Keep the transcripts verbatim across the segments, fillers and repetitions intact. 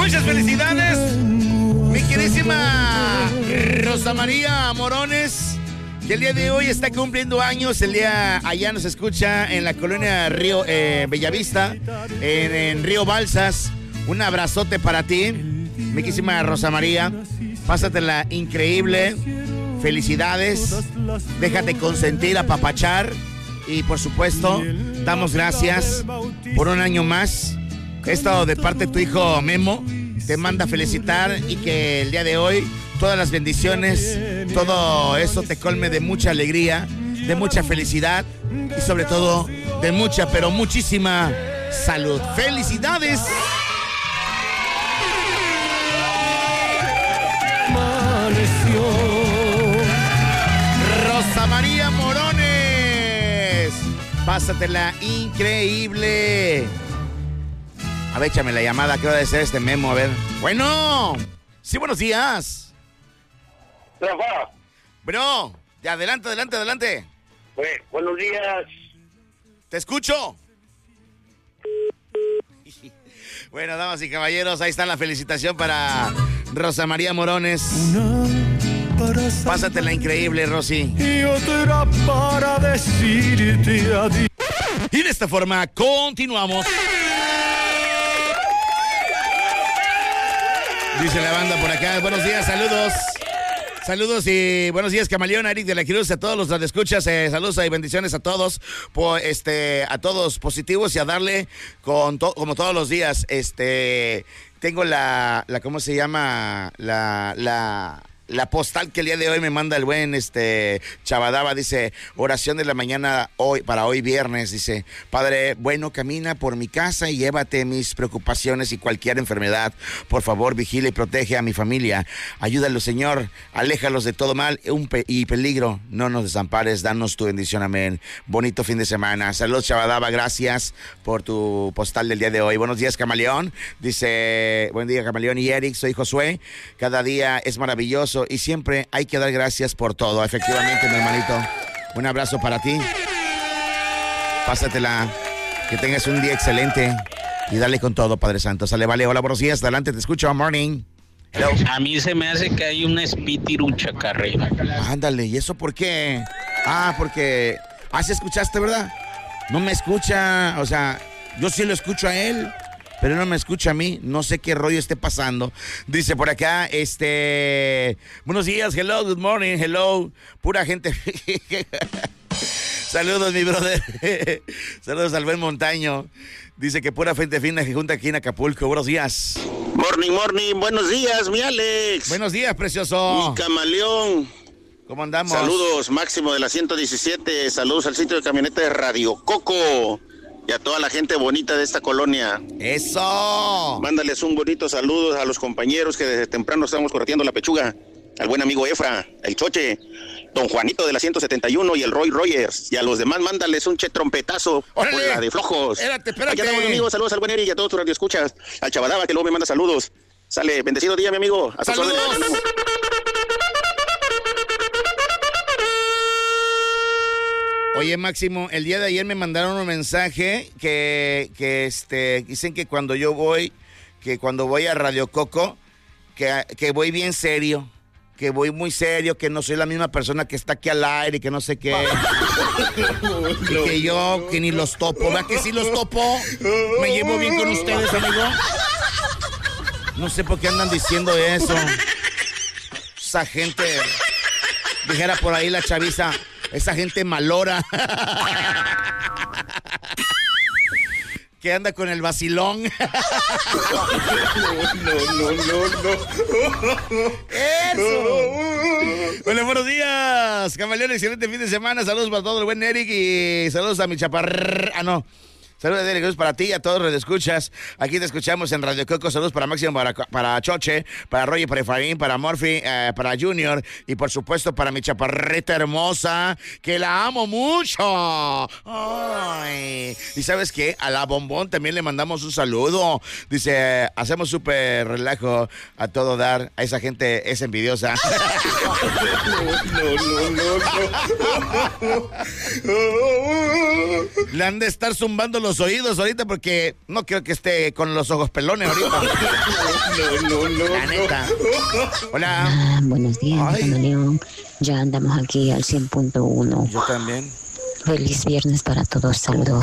Muchas felicidades, mi queridísima Rosa María Morones, que el día de hoy está cumpliendo años. El día allá nos escucha en la colonia Río eh, Bellavista, en, en Río Balsas. Un abrazote para ti, mi queridísima Rosa María. Pásatela increíble. Felicidades. Déjate consentir, apapachar. Y por supuesto, damos gracias por un año más. Esto de parte de tu hijo Memo. Te manda a felicitar y que el día de hoy todas las bendiciones, todo eso te colme de mucha alegría, de mucha felicidad y sobre todo de mucha, pero muchísima salud. ¡Felicidades! Rosa María Morones, pásatela increíble. A ver, échame la llamada, ¿qué va a ser este Memo? A ver. Bueno, sí, buenos días. Rafa. Bro, ya, adelante, adelante, adelante. Pues, buenos días. Te escucho. Bueno, damas y caballeros, ahí está la felicitación para Rosa María Morones. Pásatela increíble, Rosy. Y otra para decirte adiós. Y de esta forma continuamos. Dice la banda por acá. Buenos días, saludos. Saludos y buenos días, Camaleón, Eric de la Cruz, a todos los radioescuchas, eh, saludos y bendiciones a todos, por, este, a todos positivos y a darle con to- como todos los días. Este, tengo la, la ¿cómo se llama? La, la, la postal que el día de hoy me manda el buen este Chavadaba. Dice, oración de la mañana hoy para hoy viernes. Dice, Padre, bueno, camina por mi casa y llévate mis preocupaciones y cualquier enfermedad. Por favor, vigila y protege a mi familia. Ayúdalo, Señor. Aléjalos de todo mal un pe- y peligro. No nos desampares. Danos tu bendición. Amén. Bonito fin de semana. Saludos, Chavadaba. Gracias por tu postal del día de hoy. Buenos días, Camaleón. Dice, buen día, Camaleón y Eric. Soy Josué. Cada día es maravilloso y siempre hay que dar gracias por todo. Efectivamente, mi hermanito, un abrazo para ti. Pásatela, que tengas un día excelente y dale con todo, Padre Santo. Sale, vale. Hola, buenos días, adelante, te escucho. Morning. Hello. A mí se me hace que hay un espíritu chacarrero. Ándale, ¿y eso por qué? Ah, porque... Ah, ¿sí escuchaste, verdad? No me escucha, o sea, yo sí lo escucho a él, pero no me escucha a mí. No sé qué rollo esté pasando. Dice por acá, este... Buenos días, hello, good morning, hello. Pura gente... Saludos, mi brother. Saludos al buen Montaño. Dice que pura gente fina que junta aquí en Acapulco. Buenos días. Morning, morning. Buenos días, mi Alex. Buenos días, precioso. Mi Camaleón. ¿Cómo andamos? Saludos, Máximo de la ciento diecisiete. Saludos al sitio de camioneta de Radio Coco. Y a toda la gente bonita de esta colonia. ¡Eso! Mándales un bonito saludo a los compañeros que desde temprano estamos correteando la pechuga. Al buen amigo Efra, el Choche, Don Juanito de la ciento setenta y uno y el Roy Rogers. Y a los demás mándales un che trompetazo. ¡Órale! Por la de flojos. Espérate, espérate. Aquí andamos, amigos. Saludos al buen Eric y a todos tus radioescuchas. Al Chavadaba, que luego me manda saludos. Sale, bendecido día, mi amigo. Hasta ¡Saludos! Oye, Máximo, el día de ayer me mandaron un mensaje que, que este, dicen que cuando yo voy, que cuando voy a Radio Coco, que, que voy bien serio, que voy muy serio, que no soy la misma persona que está aquí al aire y que no sé qué. Y que yo, que ni los topo. ¿Verdad que sí los topo? Me llevo bien con ustedes, amigo. No sé por qué andan diciendo eso. Esa gente, dijera por ahí la chaviza, esa gente malora. Que anda con el vacilón. No, no, no, no. ¡Eso! Bueno, buenos días, Camaleón. Excelente fin de semana. Saludos para todo el buen Eric y saludos a mi chaparr... Ah, no. Saludos, Eric, saludos para ti y a todos los que escuchas. Aquí te escuchamos en Radio Coco. Saludos para Máximo, para, para Choche, para Roger, para Efraín, para Murphy, eh, para Junior y por supuesto para mi chaparrita hermosa, que la amo mucho. Ay. Y ¿sabes qué? A la Bombón también le mandamos un saludo. Dice, hacemos súper relajo a todo dar. A esa gente es envidiosa. No, no, no, no. Le han de estar zumbando los oídos ahorita porque no creo que esté con los ojos pelones ahorita. No, no, no. La neta. Hola. Ah, buenos días, Ay. Camaleón. Ya andamos aquí al cien punto uno. Yo también. Feliz viernes para todos. Saludos.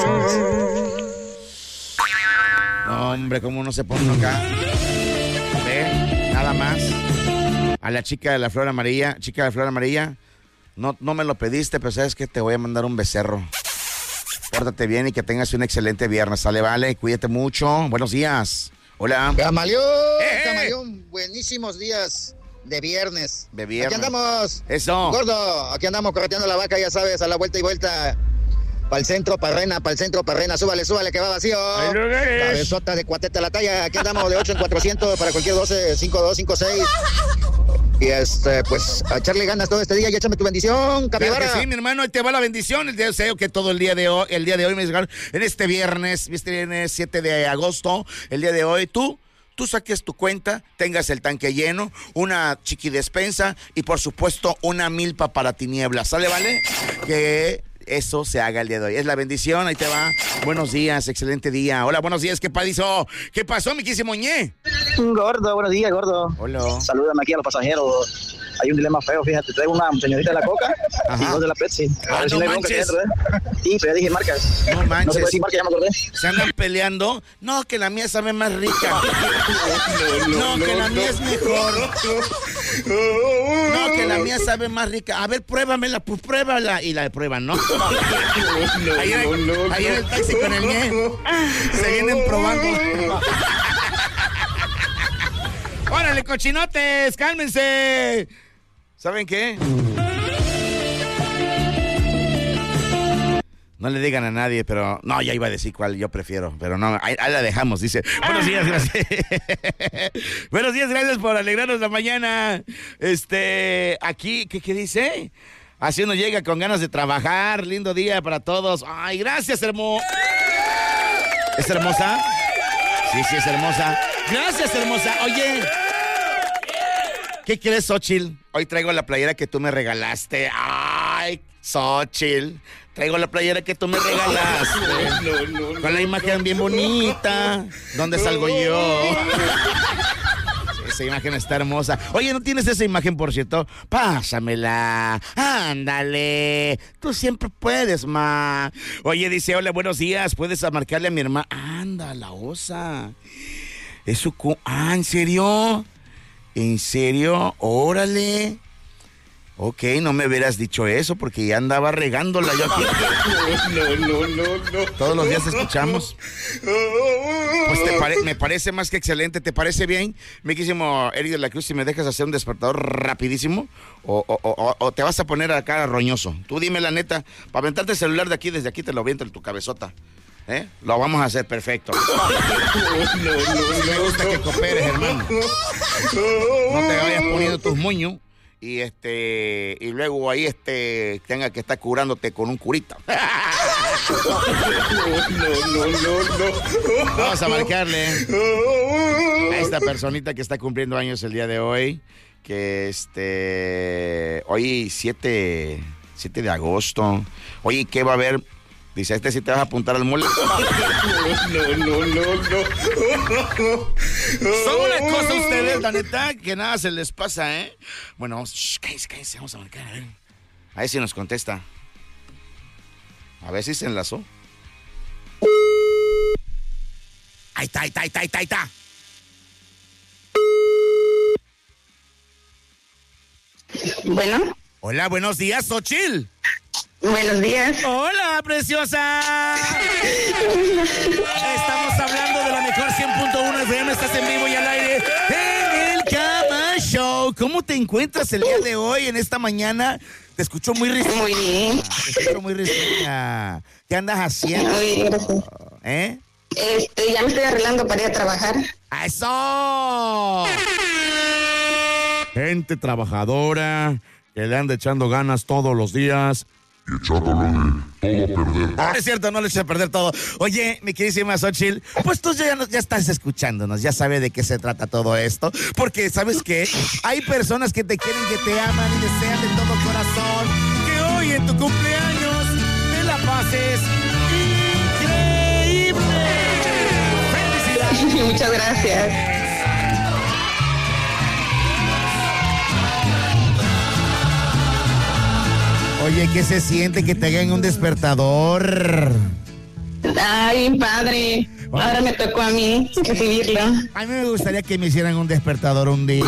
No, hombre, ¿cómo no se pone acá? Ve, nada más. A la chica de la flor amarilla, chica de la flor amarilla, no, no me lo pediste, pero sabes que te voy a mandar un becerro. Pórtate bien y que tengas un excelente viernes. Sale, vale, cuídate mucho. Buenos días. Hola. Camaleón, ¡Eh! Camaleón, buenísimos días de viernes. De viernes. Aquí andamos. Eso. Gordo, aquí andamos correteando la vaca, ya sabes, a la vuelta y vuelta. Para el centro, para Rena, para el centro, para Rena, súbale, súbale, que va vacío. ¡Ay, lugares! Cabezota de cuateta a la talla, aquí andamos de ocho en cuatrocientos para cualquier doce, cinco dos, cinco seis. Y este, pues, a echarle ganas todo este día y échame tu bendición, Claro capibara. que sí, mi hermano, ahí te va la bendición. El deseo que todo el día de hoy, el día de hoy me llegaron, en este viernes, este viernes siete de agosto, el día de hoy, tú, tú saques tu cuenta, tengas el tanque lleno, una chiqui despensa y por supuesto una milpa para tinieblas. ¿Sale, vale? Que eso se haga el día de hoy. Es la bendición, ahí te va. Buenos días, excelente día. Hola, buenos días, ¿qué pasó? ¿Qué pasó, mi quísimo ñe? Gordo, buenos días, gordo. Hola. Salúdame aquí a los pasajeros. Hay un dilema feo, fíjate, traigo una señorita de la Coca Ajá. y dos de la Pepsi. Ah, A ver si no hay bronca manches. aquí dentro, ¿eh? Sí, pero ya dije marcas. No manches. No se puede decir marca, ya me acordé. Se andan peleando. No, que la mía sabe más rica. No, que la mía es mejor. No, que la mía sabe más rica. A ver, pruébamela, pues pruébala. Y la prueban, ¿no? Ahí en, ahí en el taxi con el ñe. Se vienen probando. ¡Órale, cochinotes! ¡Cálmense! ¿Saben qué? No le digan a nadie, pero... No, ya iba a decir cuál yo prefiero, pero no, ahí, ahí la dejamos, dice. Buenos días, gracias. Buenos días, gracias por alegrarnos la mañana. Este, aquí, ¿qué, qué dice? Así uno llega con ganas de trabajar. Lindo día para todos. Ay, gracias, hermosa. ¿Es hermosa? Sí, sí, es hermosa. Gracias, hermosa. Oye, ¿qué quieres, Xochitl? Hoy traigo la playera que tú me regalaste. Ay, Xochitl. Traigo la playera que tú me regalaste. Con la imagen bien bonita. ¿Dónde salgo yo? Esa imagen está hermosa. Oye, ¿no tienes esa imagen, por cierto? Pásamela. Ándale. Tú siempre puedes, ma. Oye, dice, hola, buenos días. ¿Puedes marcarle a mi hermana? Anda, la osa. Es su... cu- Ah, ¿en serio? ¿En serio? Órale. Ok, no me hubieras dicho eso porque ya andaba regándola yo aquí. No, no, no, no. Todos los días escuchamos. Pues te pare- me parece más que excelente. ¿Te parece bien, mi quísimo Eric de la Cruz, si me dejas hacer un despertador rapidísimo? O, o, o, o te vas a poner acá roñoso. Tú dime la neta. Para aventarte el celular de aquí, desde aquí te lo aviento en tu cabezota. ¿Eh? Lo vamos a hacer perfecto. No, no, no. Me gusta que cooperes, hermano. No te vayas poniendo tus moños. Y este y luego ahí este tenga que estar curándote con un curita. No, no, no, no. Vamos a marcarle a esta personita que está cumpliendo años el día de hoy, que este hoy siete de agosto. Oye, ¿qué va a haber? Dice, este sí te vas a apuntar al mole. No, no, no, no. Son una cosa ustedes, la neta, que nada se les pasa, ¿eh? Bueno, vamos, shh, cállense, cállense, vamos a marcar, a ver. A ver si nos contesta. A ver si se enlazó. Ahí está, ahí está, ahí está, ahí está, ahí está. Bueno, Hola, buenos días, Xochitl. buenos días. Hola, preciosa. Estamos hablando de la mejor cien punto uno F M. Estás en vivo y al aire en el Cama Show. ¿Cómo te encuentras el día de hoy, en esta mañana? Te escucho muy risueña. Muy bien. Te escucho muy risueña. ¿Qué andas haciendo? Muy bien, gracias. ¿Eh? Este, ya me estoy arreglando para ir a trabajar. ¡A eso! Gente trabajadora que le anda echando ganas todos los días. Y echándolo de todo a perder. Ah, es cierto, no le eché a perder todo. Oye, mi queridísima Xochitl, pues tú ya, nos- ya estás escuchándonos, ya sabes de qué se trata todo esto. Porque, ¿sabes qué? Hay personas que te quieren, que te aman y desean de todo corazón que hoy en tu cumpleaños te la pases haces increíble. ¡Felicidades! Muchas gracias. Oye, ¿qué se siente que te hagan un despertador? Ay, padre. Ahora me tocó a mí recibirlo. A mí me gustaría que me hicieran un despertador un día.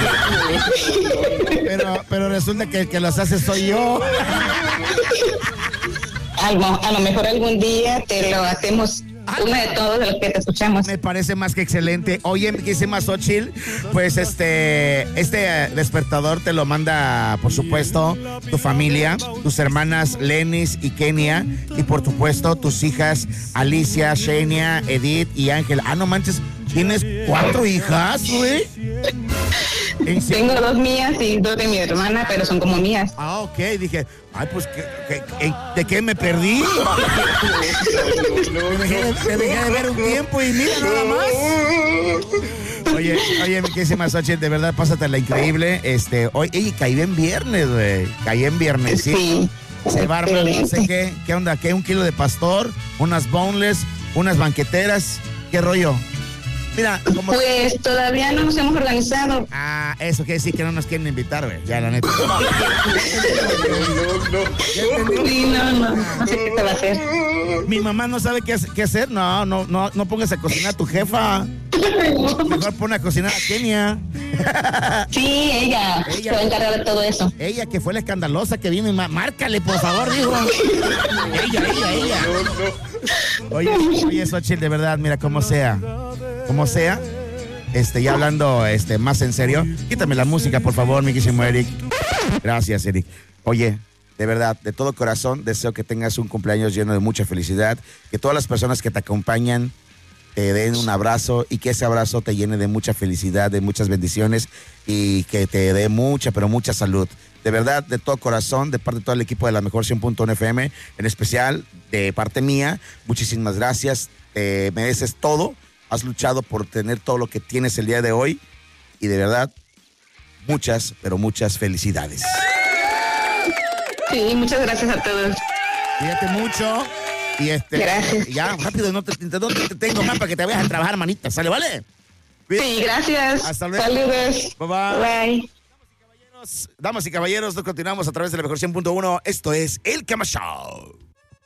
Pero, pero resulta que el que los hace soy yo. Algo, a lo mejor algún día te lo hacemos. Uno de todos de los que te escuchamos. Me parece más que excelente. Oye, mi querísima Xochitl, pues este, este despertador te lo manda, por supuesto, tu familia, tus hermanas Lenis y Kenia, y por supuesto tus hijas Alicia, Shania, Edith y Ángel. Ah, no manches, ¿tienes cuatro hijas, güey? Tengo dos mías y dos de mi hermana, pero son como mías. Ah, ok, dije, ay, pues, ¿qué, qué, qué, ¿de qué me perdí? Me dejé, me dejé de ver un tiempo y mira nada más. Oye, oye, mi querísima Xochitl, de verdad, pásatela increíble. Este, hoy, ey, caí en viernes, güey. Caí en viernes, ¿sí? Sí. Se va a armar, no sé qué. ¿Qué onda? ¿Qué? ¿Un kilo de pastor? ¿Unas boneless? ¿Unas banqueteras? ¿Qué rollo? Mira, como... Pues todavía no nos hemos organizado. Ah, eso quiere decir que no nos quieren invitar, güey. Ya, la neta. No, no, no. Sí, no, no. No sé qué te va a hacer. Mi mamá no sabe qué, hace- qué hacer. No, no, no, no pongas a cocinar a tu jefa. Mejor pone a cocinar a Kenia. Sí, ella, Ella. se va a encargar de todo eso. Ella que fue la escandalosa que vino y ma- márcale, por favor, dijo. Ella, ella, ella. Oye, oye, Xochitl, de verdad, mira, como sea. Como sea. Este, ya hablando este, más en serio. Quítame la música, por favor, mi querísimo Eric. Gracias, Eric. Oye, de verdad, de todo corazón, deseo que tengas un cumpleaños lleno de mucha felicidad. Que todas las personas que te acompañan te den un abrazo y que ese abrazo te llene de mucha felicidad, de muchas bendiciones y que te dé mucha, pero mucha salud. De verdad, de todo corazón, de parte de todo el equipo de la Mejor cien punto uno F M, en especial de parte mía, muchísimas gracias. Te mereces todo, has luchado por tener todo lo que tienes el día de hoy y de verdad, muchas, pero muchas felicidades. Sí, muchas gracias a todos. Cuídate mucho. Y este, Gracias. ya, rápido, no te, te- no te tengo más para que te vayas a trabajar, manita. ¿Sale, vale? Sí, gracias. Hasta luego. Saludos. Bye, bye. Bye. Damas y caballeros, nos continuamos a través de la Mejor cien punto uno. Esto es El Cama Show.